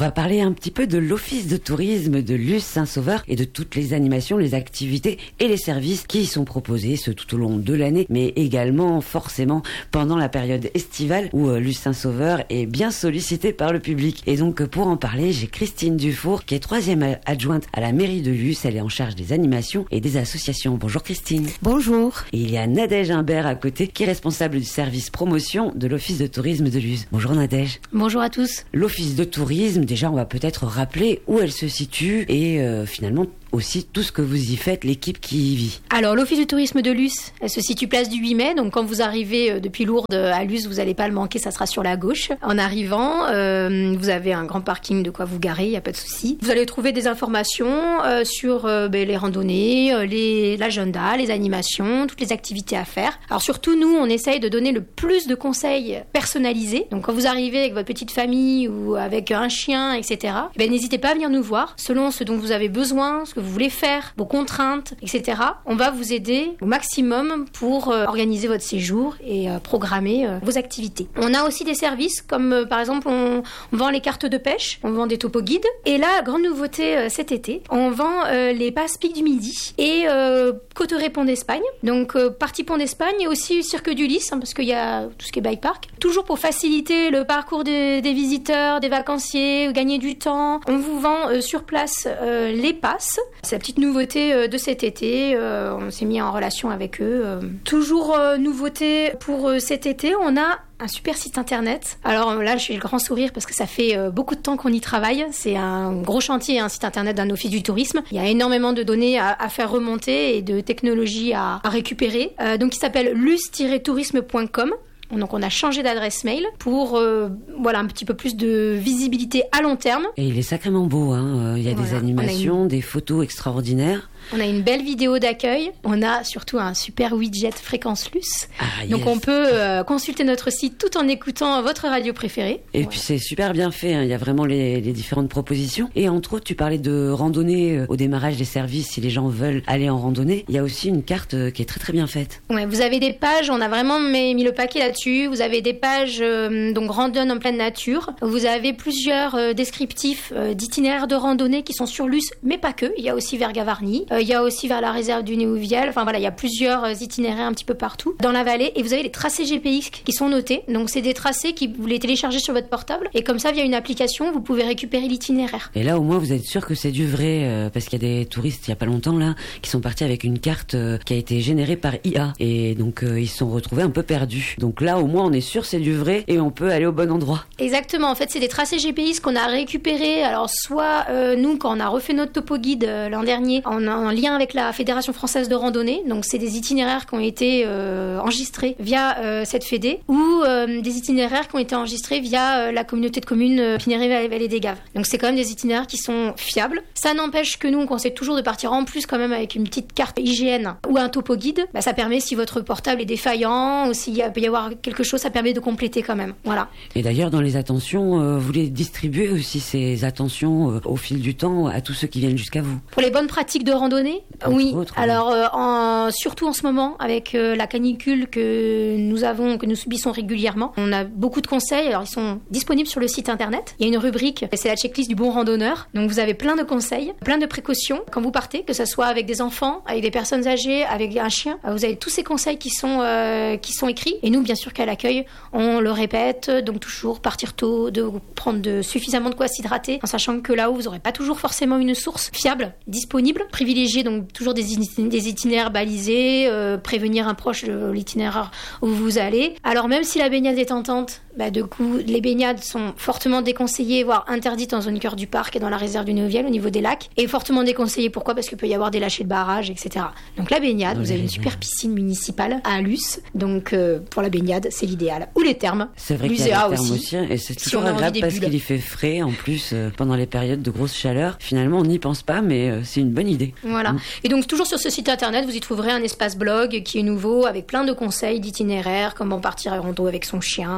va parler un petit peu de l'Office de tourisme de Luz Saint-Sauveur et de toutes les animations, les activités et les services qui y sont proposés, ce tout au long de l'année, mais également forcément pendant la période estivale où Luz Saint-Sauveur est bien sollicité par le public. Et donc pour en parler, j'ai Christine Dufour qui est 3e adjointe à la mairie de Luz. Elle est en charge des animations et des associations. Bonjour Christine. Bonjour. Et il y a Nadège Imbert à côté qui est responsable du service promotion de l'Office de tourisme de Luz. Bonjour Nadège. Bonjour à tous. L'Office de tourisme, déjà on va peut-être rappeler où elle se situe et finalement aussi tout ce que vous y faites, l'équipe qui y vit. Alors l'Office du tourisme de Luz, elle se situe place du 8 mai, donc quand vous arrivez depuis Lourdes à Luz, vous n'allez pas le manquer, ça sera sur la gauche. En arrivant, vous avez un grand parking de quoi vous garer, il n'y a pas de souci. Vous allez trouver des informations sur les randonnées, l'agenda, les animations, toutes les activités à faire. Alors surtout nous, on essaye de donner le plus de conseils personnalisés. Donc quand vous arrivez avec votre petite famille ou avec un chien, etc., n'hésitez pas à venir nous voir selon ce dont vous avez besoin, ce que vous voulez faire, vos contraintes, etc. On va vous aider au maximum pour organiser votre séjour et programmer vos activités. On a aussi des services comme par exemple on vend les cartes de pêche, on vend des topo guides et là, grande nouveauté cet été, on vend les passes Pic du Midi et Cotteret Pont d'Espagne. Donc partie Pont d'Espagne et aussi Cirque du Lys parce qu'il y a tout ce qui est bike park. Toujours pour faciliter le parcours des visiteurs, des vacanciers, gagner du temps. On vous vend sur place les passes. C'est la petite nouveauté de cet été. On s'est mis en relation avec eux. Toujours nouveauté pour cet été, on a un super site internet. Alors là, je fais le grand sourire parce que ça fait beaucoup de temps qu'on y travaille. C'est un gros chantier, un site internet d'un office du tourisme. Il y a énormément de données à faire remonter et de technologies à récupérer. Donc, il s'appelle luz-tourisme.com. Donc on a changé d'adresse mail pour un petit peu plus de visibilité à long terme. Et il est sacrément beau, hein. Il y a des animations, des photos extraordinaires. On a une belle vidéo d'accueil. On a surtout un super widget Fréquence Luz. Donc on peut consulter notre site tout en écoutant votre radio préférée. Et puis c'est super bien fait, hein. Il y a vraiment les différentes propositions. Et entre autres, tu parlais de randonnée au démarrage des services si les gens veulent aller en randonnée. Il y a aussi une carte qui est très très bien faite. Ouais, vous avez des pages, on a vraiment mis le paquet là-dessus. Vous avez des pages donc randonne en pleine nature. Vous avez plusieurs descriptifs d'itinéraires de randonnée qui sont sur Luz, mais pas que. Il y a aussi vers Gavarnie. Il y a aussi vers la réserve du Néouviel. Enfin voilà, il y a plusieurs itinéraires un petit peu partout dans la vallée. Et vous avez les tracés GPX qui sont notés. Donc c'est des tracés qui vous les téléchargez sur votre portable. Et comme ça, via une application, vous pouvez récupérer l'itinéraire. Et là, au moins, vous êtes sûr que c'est du vrai. Parce qu'il y a des touristes, il y a pas longtemps, là, qui sont partis avec une carte qui a été générée par IA. Et donc, ils se sont retrouvés un peu perdus. Donc là, au moins, on est sûr c'est du vrai et on peut aller au bon endroit. Exactement. En fait, c'est des tracés GPS qu'on a récupérés. Alors, soit nous, quand on a refait notre topo guide l'an dernier, en lien avec la Fédération française de randonnée. Donc, c'est des itinéraires qui ont été enregistrés via cette fédé ou des itinéraires qui ont été enregistrés via la communauté de communes Pinéré-Vallée des Gaves. Donc, c'est quand même des itinéraires qui sont fiables. Ça n'empêche que nous, on conseille toujours de partir en plus quand même avec une petite carte IGN ou un topo guide. Ça permet, si votre portable est défaillant ou s'il peut y avoir quelque chose, ça permet de compléter quand même. Voilà. Et d'ailleurs, dans les attentions, vous les distribuez aussi ces attentions au fil du temps à tous ceux qui viennent jusqu'à vous. Pour les bonnes pratiques de randonnée, oui. Alors, surtout en ce moment, avec la canicule que nous subissons régulièrement, on a beaucoup de conseils. Alors, ils sont disponibles sur le site internet. Il y a une rubrique, c'est la checklist du bon randonneur. Donc, vous avez plein de conseils, plein de précautions quand vous partez, que ce soit avec des enfants, avec des personnes âgées, avec un chien. Vous avez tous ces conseils qui sont écrits. Et nous, bien sûr qu'à l'accueil, on le répète. Donc, toujours partir tôt, de prendre suffisamment de quoi s'hydrater, en sachant que là-haut, vous n'aurez pas toujours forcément une source fiable, disponible. Privilégier donc toujours des itinéraires balisés, prévenir un proche de l'itinéraire où vous allez. Alors, même si la baignade est tentante, de coup, les baignades sont fortement déconseillées, voire interdites en zone cœur du parc et dans la réserve du Néouviel au niveau des lacs. Et fortement déconseillées, pourquoi ? Parce qu'il peut y avoir des lâchers de barrage, etc. Donc la baignade, vous avez une super piscine municipale à Luz. Donc pour la baignade, c'est l'idéal. Ou les thermes. C'est vrai qu'il y a les thermes aussi. Et c'est toujours agréable parce qu'il y fait frais. En plus, pendant les périodes de grosse chaleur, finalement, on n'y pense pas, mais c'est une bonne idée. Voilà. Et donc toujours sur ce site internet, vous y trouverez un espace blog qui est nouveau avec plein de conseils d'itinéraires, comment partir en rando avec son chien,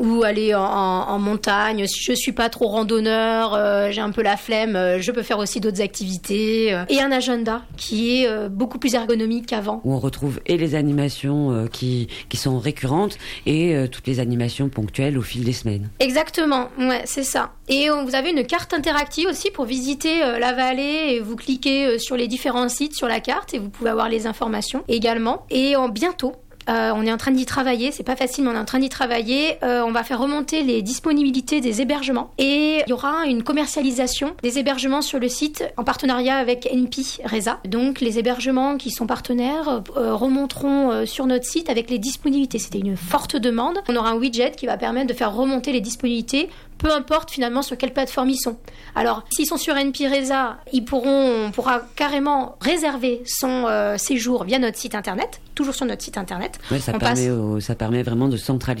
ou aller en montagne. Si je suis pas trop randonneur, j'ai un peu la flemme, je peux faire aussi d'autres activités. Et un agenda qui est beaucoup plus ergonomique qu'avant. Où on retrouve et les animations qui sont récurrentes et toutes les animations ponctuelles au fil des semaines. Exactement, ouais, c'est ça. Et vous avez une carte interactive aussi pour visiter la vallée et vous cliquez sur les différents sites sur la carte et vous pouvez avoir les informations également. Et bientôt, on est en train d'y travailler, c'est pas facile mais on est en train d'y travailler, on va faire remonter les disponibilités des hébergements et il y aura une commercialisation des hébergements sur le site en partenariat avec NP Reza. Donc les hébergements qui sont partenaires remonteront sur notre site avec les disponibilités. C'était une forte demande. On aura un widget qui va permettre de faire remonter les disponibilités, peu importe finalement sur quelle plateforme ils sont. Alors, s'ils sont sur NP Reza, on pourra carrément réserver son séjour via notre site internet, toujours sur notre site internet. Ouais, ça permet vraiment de centraliser